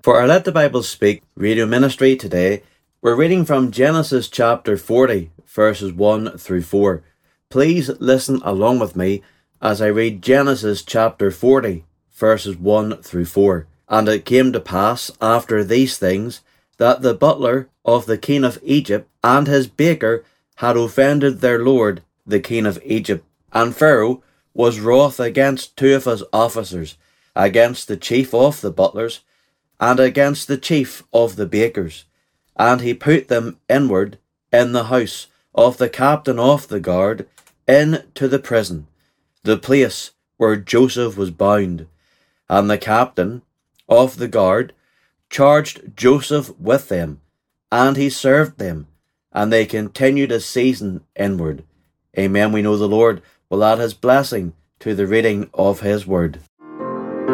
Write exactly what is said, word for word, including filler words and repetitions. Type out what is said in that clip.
For our Let the Bible Speak radio ministry today, we're reading from Genesis chapter forty, verses one through four. Please listen along with me as I read Genesis chapter forty, verses one through four. And it came to pass after these things that the butler of the king of Egypt and his baker had offended their lord, the king of Egypt. And Pharaoh was wroth against two of his officers, against the chief of the butlers, and against the chief of the bakers. And he put them inward in the house of the captain of the guard into the prison, the place where Joseph was bound. And the captain of the guard charged Joseph with them, and he served them, and they continued a season inward. Amen. We know the Lord will add his blessing to the reading of his word.